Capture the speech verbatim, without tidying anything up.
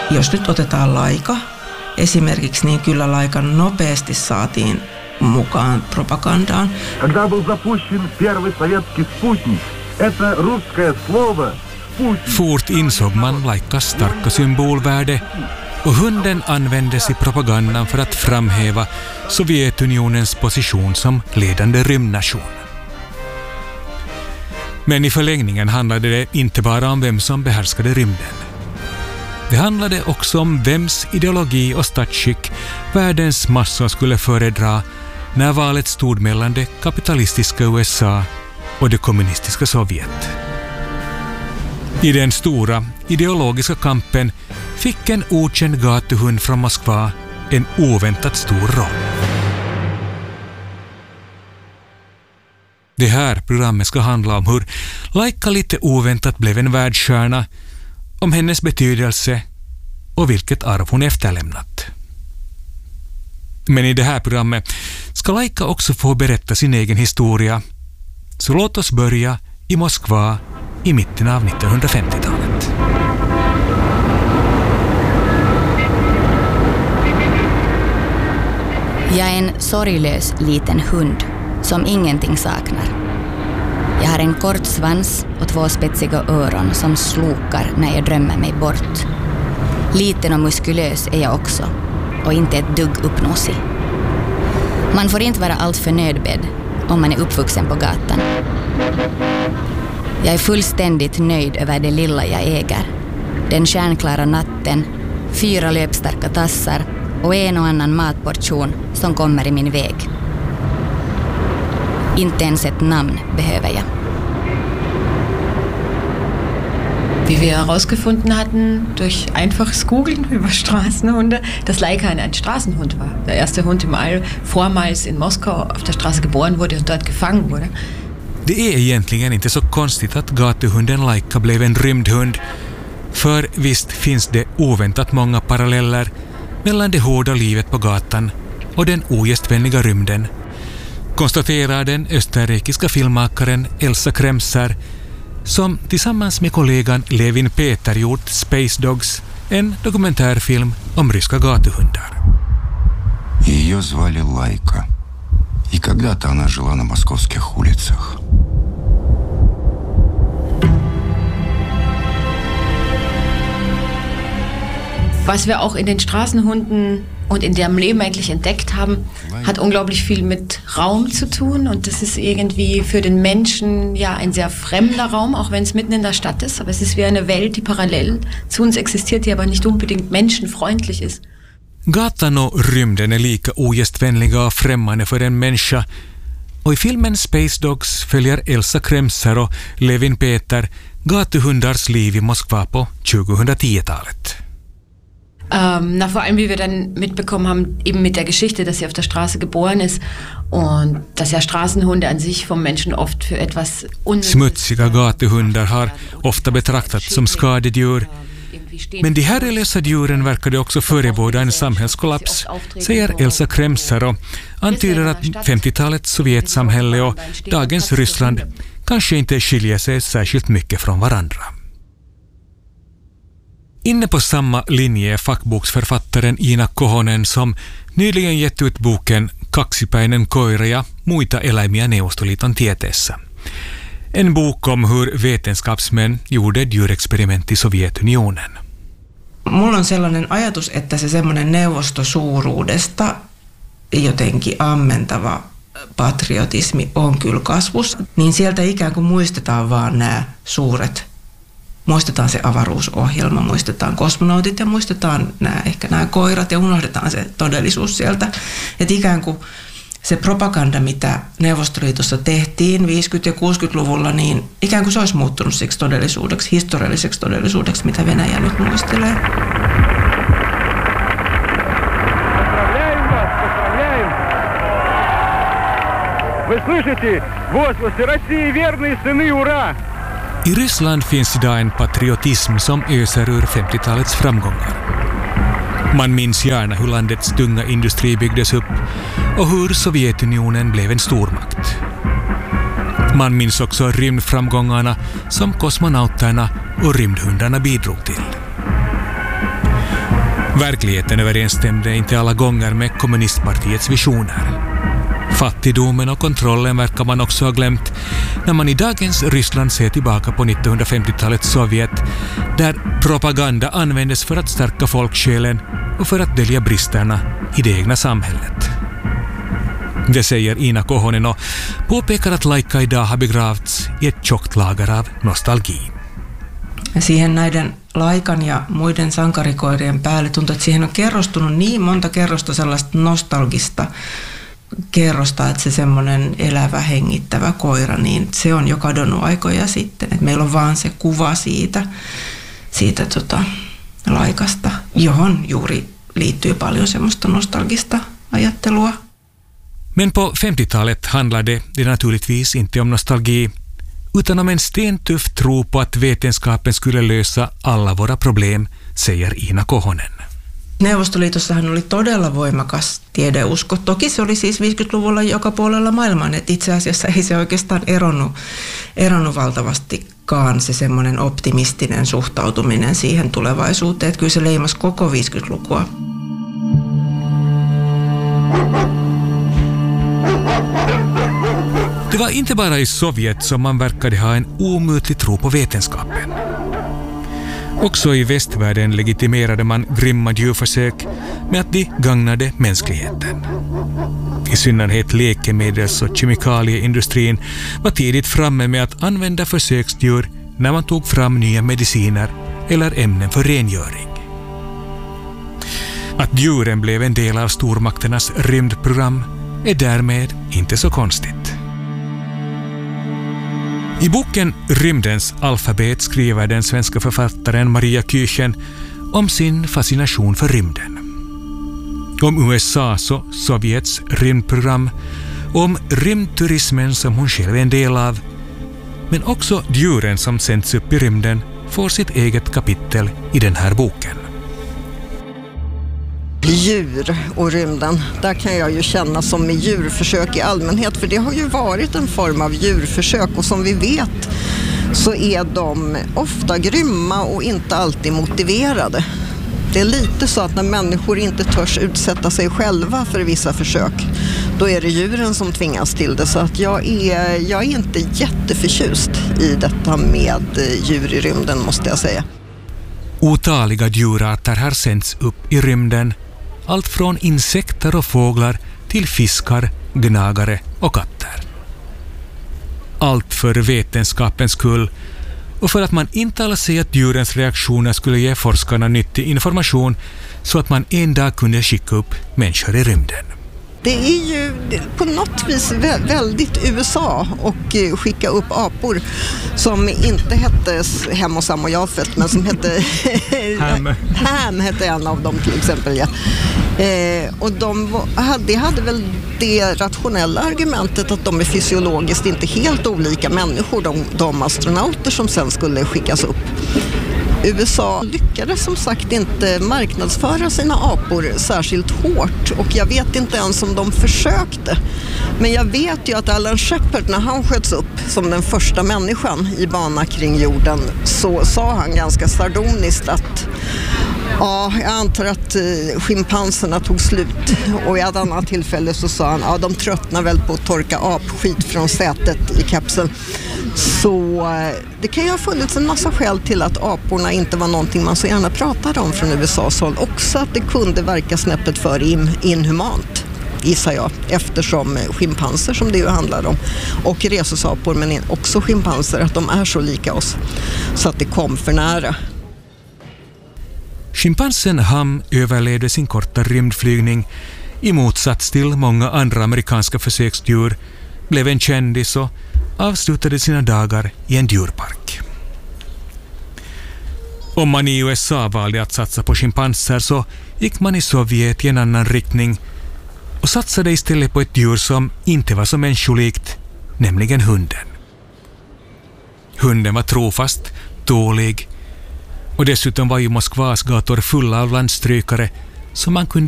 Jos nyt otetaan Laika esimerkiksi, niin kyllä Laikan nopeasti saatiin mukaan propagandaan. Когда был запущен первый советский спутник, это русское слово «спутник». Fort insåg man Laikas starka symbolvärde och hunden användes i propagandan för att framhäva Sovjetunionens position som ledande rymdnation. Men i förlängningen handlade det inte bara om vem som behärskade rymden. Det handlade också om vems ideologi och statsskick världens massor skulle föredra när valet stod mellan det kapitalistiska U S A och det kommunistiska Sovjet. I den stora ideologiska kampen fick en okänd gatuhund från Moskva en oväntat stor roll. Det här programmet ska handla om hur Laika lite oväntat blev en världsstjärna, om hennes betydelse och vilket arv hon efterlämnat. Men i det här programmet ska Laika också få berätta sin egen historia. Så låt oss börja i Moskva i mitten av nittonhundrafemtiotalet. Jag är en sorglös liten hund som ingenting saknar. Jag har en kort svans och två spetsiga öron som slokar när jag drömmer mig bort. Liten och muskulös är jag också och inte ett dugg uppnåsig. Man får inte vara allt för nödbedd om man är uppvuxen på gatan. Jag är fullständigt nöjd över det lilla jag äger. Den stjärnklara natten, fyra löpstarka tassar och en och annan matportion som kommer i min väg. Inte ens ett namn behöver jag. Wie wir herausgefunden hatten durch einfaches Googeln über Straßenhunde, dass Laika ein Straßenhund war. Der erste Hund im All vormals in Moskau auf der Straße geboren wurde und dort gefangen wurde. Det är egentligen inte så konstigt att gatuhunden Laika blev en rymdhund, för visst finns det oväntat många paralleller mellan det hårda livet på gatan och den ogästvänliga rymden, konstaterar den österrikiska filmmakaren Elsa Kremser, som tillsammans med kollegan Levin Peter gjort Space Dogs, en dokumentärfilm om ryska gatuhundar. Ее звали Лайка, и когда-то она жила на московских улицах. Was wir auch in den Straßenhunden und in deren Leben eigentlich entdeckt haben, hat unglaublich viel mit Raum zu tun. Und das ist irgendwie für den Menschen ja ein sehr fremder Raum, auch wenn es mitten in der Stadt ist. Aber es ist wie eine Welt, die parallel zu uns existiert, die aber nicht unbedingt menschenfreundlich ist. Gatan och rymden är lika ogästvänliga och främmande för en människa. Och i filmen Space Dogs följer Elsa Kremser och Levin Peter gatuhundars liv i Moskva på tjugohundratiotalet. Ähm, na, vor allem, wie wir dann mitbekommen haben, eben mit der Geschichte, dass sie auf der Straße geboren ist und dass ja Straßenhunde an sich vom Menschen oft för etwas unnötigt. Smutsiga gatuhundar har ofta betraktats som skadedjur, men de här religiösa djuren verkade också förebåda en samhällskollaps, säger Elsa Kremser och antyder att femtiotalets Sovjetsamhälle och dagens Ryssland kanske inte skiljer sig särskilt mycket från varandra. Inne på samma linje är fackboksförfattaren Ina Kohonen, som nyligen gett ut boken Kaksipäinen koira ja muita eläimiä Neuvostoliiton tieteessä. En bok om hur vetenskapsmän gjorde djurexperiment i Sovjetunionen. Mulla on sellainen ajatus, että se semmoinen neuvostosuuruudesta jotenkin ammentava patriotismi on kyllä kasvussa, niin sieltä ikään kuin muistetaan vaan nämä suuret. Muistetaan se avaruusohjelma, muistetaan kosmonautit ja muistetaan nämä, ehkä nämä koirat ja unohdetaan se todellisuus sieltä. Että ikään kuin se propaganda, mitä Neuvostoliitossa tehtiin viisikymmentä- ja kuusikymmentäluvulla, niin ikään kuin se olisi muuttunut siksi todellisuudeksi, historialliseksi todellisuudeksi, mitä Venäjä nyt muistelee. Вы слышите? Возгласы России верные сыны, ура! I Ryssland finns idag en patriotism som öser ur femtiotalets framgångar. Man minns gärna hur landets tunga industri byggdes upp och hur Sovjetunionen blev en stormakt. Man minns också rymdframgångarna som kosmonauterna och rymdhundarna bidrog till. Verkligheten överensstämde inte alla gånger med kommunistpartiets visioner. Fattigdomen och kontrollen verkar man också ha glömt när man i dagens Ryssland ser tillbaka på nittonhundrafemtiotalets Sovjet, där propaganda användes för att stärka folksjälen och för att dölja bristerna i det egna samhället. Det säger Iina Kohonen och påpekar att Laika idag har begravts i ett tjockt lager av nostalgi. Siihen näiden Laikan ja muiden sankarikoirien päälle tuntuu, että siihen on kerrostunut niin monta kerrosta sellaista nostalgista kerrosta, että se semmoinen elävä, hengittävä koira, niin se on jo kadonnut aikoja sitten. Että meillä on vaan se kuva siitä, siitä tota, Laikasta, johon juuri liittyy paljon semmoista nostalgista ajattelua. Men på femtiotalet handlade det naturligtvis inte om nostalgi, utan om en stentuff tro på att vetenskapen skulle lösa alla våra problem, säger Iina Kohonen. Neuvostoliitossahan oli todella voimakas tiedeusko. Toki se oli siis viisikymmentäluvulla joka puolella maailman, että itse asiassa ei se oikeastaan eronnut, eronnut valtavastikaan se semmoinen optimistinen suhtautuminen siihen tulevaisuuteen, että kyllä se leimasi koko viisikymmentälukua. Det var inte bara i Sovjet som man verkade ha en omutlig tro på vetenskapen. Också i västvärlden legitimerade man grymma djurförsök med att de gagnade mänskligheten. I synnerhet läkemedels- och kemikalieindustrin var tidigt framme med att använda försöksdjur när man tog fram nya mediciner eller ämnen för rengöring. Att djuren blev en del av stormakternas rymdprogram är därmed inte så konstigt. I boken Rymdens alfabet skriver den svenska författaren Maria Küchen om sin fascination för rymden. Om U S A:s och Sovjets rymdprogram, om rymdturismen som hon själv är en del av, men också djuren som sänds upp i rymden får sitt eget kapitel i den här boken. Djur och rymden, där kan jag ju känna som med djurförsök i allmänhet, för det har ju varit en form av djurförsök och som vi vet så är de ofta grymma och inte alltid motiverade. Det är lite så att när människor inte törs utsätta sig själva för vissa försök, då är det djuren som tvingas till det. Så att jag är, jag är inte jätteförtjust i detta med djur i rymden, måste jag säga. Otaliga djurarter har sänds upp i rymden, allt från insekter och fåglar till fiskar, gnagare och katter. Allt för vetenskapens skull och för att man intalar sig att djurens reaktioner skulle ge forskarna nyttig information så att man en dag kunde skicka upp människor i rymden. Det är ju på något vis väldigt U S A och skicka upp apor som inte hette Hem och Sam och Jafet, men som hette Ham. Ham hette en av dem till exempel. Ja. Eh, och de hade, hade väl det rationella argumentet att de är fysiologiskt inte helt olika människor, de, de astronauter som sen skulle skickas upp. U S A lyckades som sagt inte marknadsföra sina apor särskilt hårt och jag vet inte ens om de försökte. Men jag vet ju att Alan Shepard, när han sköts upp som den första människan i bana kring jorden, så sa han ganska sardoniskt att ja, jag antar att eh, schimpanserna tog slut, och i ett annat tillfälle så sa han ja, de tröttnar väl på att torka apskit från sätet i kapseln. Så eh, det kan ju ha funnits en massa skäl till att aporna inte var någonting man så gärna pratade om från U S A:s håll. Också att det kunde verka snäppet för in, inhumant, gissar jag, eftersom schimpanser, som det ju handlar om, och rhesusapor, men också schimpanser, att de är så lika oss så att det kom för nära. Schimpansen Ham överlevde sin korta rymdflygning i motsats till många andra amerikanska försöksdjur, blev en kändis och avslutade sina dagar i en djurpark. Om man i U S A valde att satsa på schimpanser så gick man i Sovjet i en annan riktning och satsade istället på ett djur som inte var så människolikt, nämligen hunden. Hunden var trofast, tålig, och dessutom var ju Moskvas gator fulla av landstrykare som man kunde